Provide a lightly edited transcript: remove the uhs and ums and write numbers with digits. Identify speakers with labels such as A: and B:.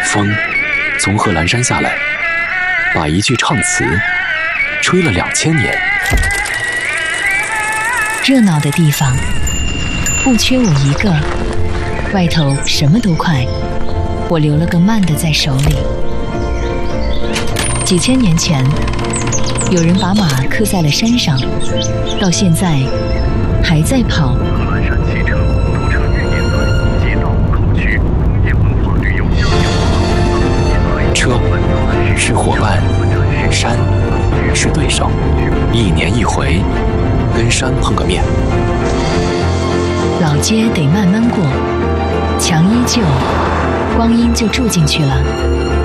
A: 风从贺兰山下来，把一句唱词吹了2000年。
B: 热闹的地方不缺我一个，外头什么都快，我留了个慢的在手里。几千年前，有人把马刻在了山上，到现在还在跑。
C: 贺兰山汽车都车运营段街道口区工业文化旅游交流。
A: 车是伙伴，山是对手，1年1回，跟山碰个面。
B: 老街得慢慢过，墙依旧，光阴就住进去了。